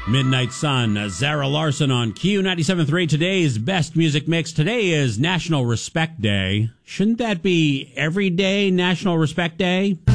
Midnight Sun, Zara Larson on Q97.3. Today's best music mix. Today is National Respect Day. Shouldn't that be every day National Respect Day?